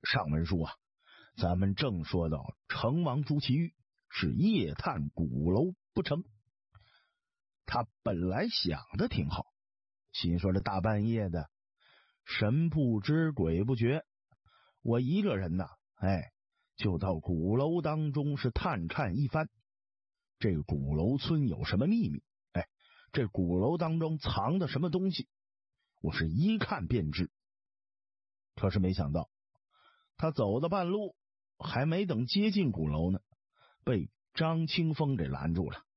上文书啊，咱们正说到成王朱祁钰是夜探鼓楼不成，他本来想的挺好，心说这大半夜的，神不知鬼不觉，我一个人呢，就到鼓楼当中是探看一番，这个鼓楼村有什么秘密，这鼓楼当中藏的什么东西，我是一看便知。可是没想到他走到半路，还没等接近鼓楼呢，被张清风给拦住了。